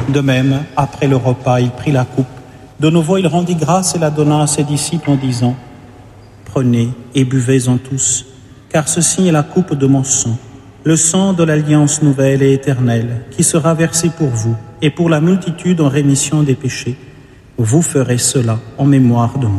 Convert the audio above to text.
De même, après le repas, il prit la coupe. De nouveau, il rendit grâce et la donna à ses disciples en disant : « Prenez et buvez-en tous, car ceci est la coupe de mon sang, le sang de l'alliance nouvelle et éternelle, qui sera versé pour vous et pour la multitude en rémission des péchés. Vous ferez cela en mémoire de moi. »